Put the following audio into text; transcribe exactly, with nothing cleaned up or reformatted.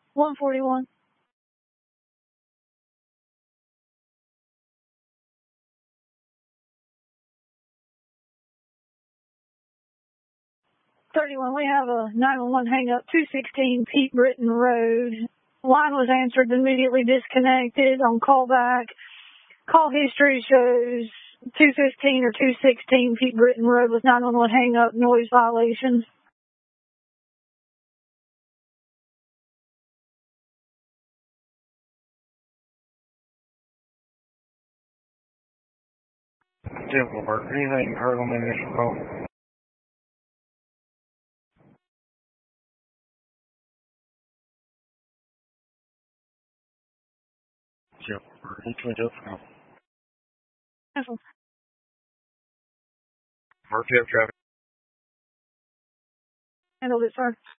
one forty-one. thirty-one, we have a nine one one hang up, two sixteen Pete Britton Road. Line was answered, immediately disconnected on callback. Call history shows two fifteen or two sixteen Pete Britton Road with nine one one hang up, noise violation. Simple work. Anything heard on the initial call? Simple work. Each one just call. Mark, you have traffic. Handled it, sir.